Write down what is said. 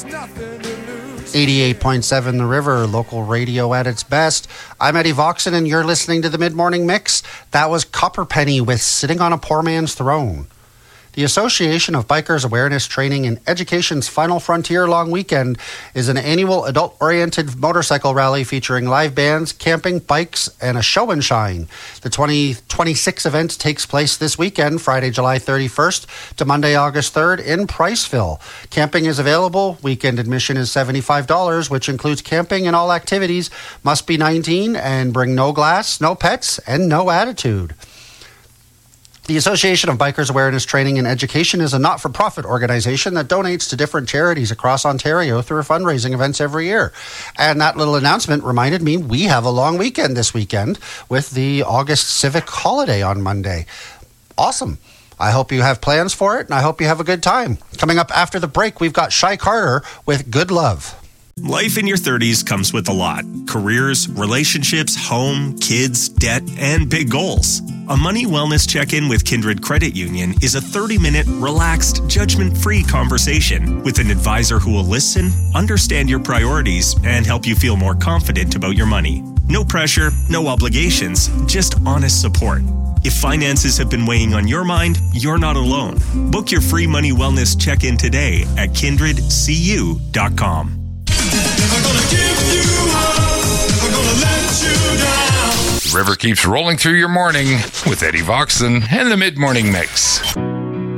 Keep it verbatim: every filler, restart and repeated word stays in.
eighty-eight point seven The River, local radio at its best. I'm Eddie Voxon, and you're listening to the Mid-Morning Mix. That was Copperpenny with Sitting on a Poor Man's Throne. The Association of Bikers Awareness Training and Education's Final Frontier Long Weekend is an annual adult-oriented motorcycle rally featuring live bands, camping, bikes, and a show and shine. The twenty twenty-six event takes place this weekend, Friday, July thirty-first to Monday, August third in Priceville. Camping is available. Weekend admission is seventy-five dollars, which includes camping and all activities. Must be nineteen and bring no glass, no pets, and no attitude. The Association of Bikers Awareness Training and Education is a not-for-profit organization that donates to different charities across Ontario through fundraising events every year. And that little announcement reminded me we have a long weekend this weekend with the August Civic Holiday on Monday. Awesome. I hope you have plans for it, and I hope you have a good time. Coming up after the break, we've got Shy Carter with Good Love. Life in your thirties comes with a lot. Careers, relationships, home, kids, debt, and big goals. A money wellness check-in with Kindred Credit Union is a thirty-minute, relaxed, judgment-free conversation with an advisor who will listen, understand your priorities, and help you feel more confident about your money. No pressure, no obligations, just honest support. If finances have been weighing on your mind, you're not alone. Book your free money wellness check-in today at kindred c u dot com. Never gonna give you up, never gonna let you down. River keeps rolling through your morning with Eddie Voxon and the Mid-Morning Mix.